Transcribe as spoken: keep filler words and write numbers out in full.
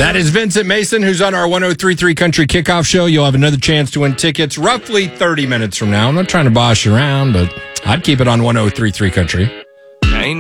That is Vincent Mason, who's on our one oh three point three Country Kickoff Show. You'll have another chance to win tickets roughly thirty minutes from now. I'm not trying to boss you around, but I'd keep it on one oh three point three Country.